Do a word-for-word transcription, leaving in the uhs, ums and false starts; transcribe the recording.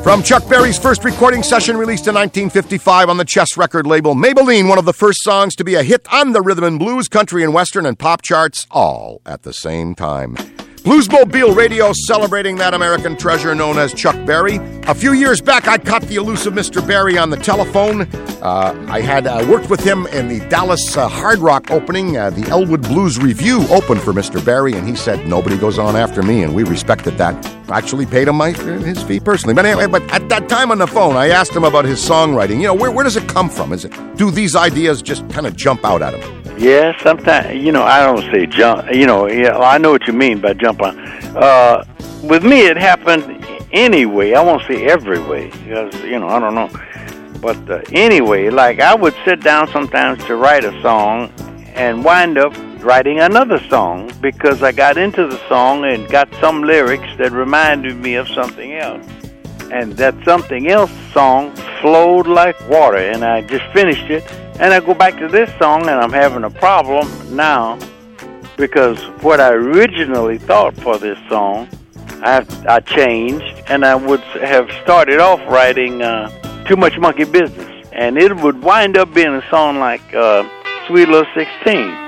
From Chuck Berry's first recording session released in nineteen fifty-five on the Chess record label, Maybelline, one of the first songs to be a hit on the rhythm and blues, country and western, and pop charts, all at the same time. Bluesmobile Radio celebrating that American treasure known as Chuck Berry. A few years back, I caught the elusive Mister Berry on the telephone. Uh, I had uh, worked with him in the Dallas uh, Hard Rock opening. Uh, the Elwood Blues Review opened for Mister Berry, and he said, nobody goes on after me, and we respected that. Actually paid him my, his fee personally. But anyway, but at that time on the phone, I asked him about his songwriting. You know, where, where does it come from? Is it do these ideas just kind of jump out at him? Yeah, sometimes, you know, I don't say jump, you know, yeah, I know what you mean by jump on. Uh, with me, it happened anyway. I won't say every way, because, you know, I don't know. But uh, anyway, like I would sit down sometimes to write a song and wind up writing another song because I got into the song and got some lyrics that reminded me of something else. And that something else song flowed like water, and I just finished it. And I go back to this song, and I'm having a problem now because what I originally thought for this song, I, I changed, and I would have started off writing uh, Too Much Monkey Business. And it would wind up being a song like uh, Sweet Little sixteen.